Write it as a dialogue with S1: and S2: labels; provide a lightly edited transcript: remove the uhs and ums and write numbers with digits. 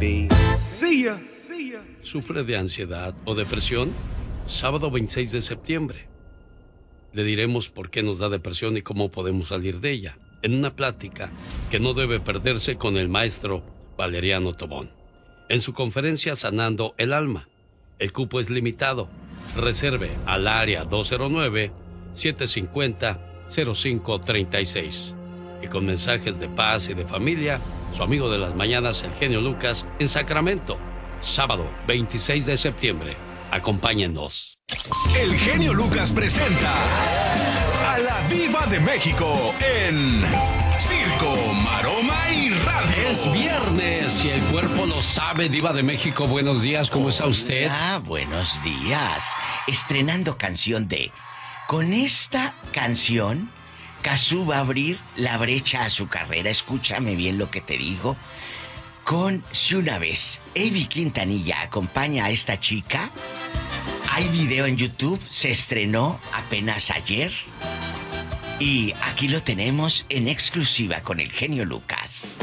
S1: be. See ya.
S2: ¿Sufre de ansiedad o depresión? Sábado 26 de septiembre. Le diremos por qué nos da depresión y cómo podemos salir de ella, en una plática que no debe perderse con el maestro Valeriano Tobón. En su conferencia Sanando el Alma. El cupo es limitado. Reserve al área 209-750-0536. Y con mensajes de paz y de familia, su amigo de las mañanas, el genio Lucas, en Sacramento. Sábado 26 de septiembre. Acompáñennos.
S3: El genio Lucas presenta a la Diva de México en Circo, Maroma y Radio.
S2: Es viernes y el cuerpo lo sabe. Diva de México, buenos días, ¿cómo está usted?
S4: Buenos días. Estrenando canción de... Con esta canción, Cazzu va a abrir la brecha a su carrera. Escúchame bien lo que te digo. Con Si una vez Evi Quintanilla acompaña a esta chica. Hay video en YouTube, se estrenó apenas ayer. Y aquí lo tenemos en exclusiva con el genio Lucas.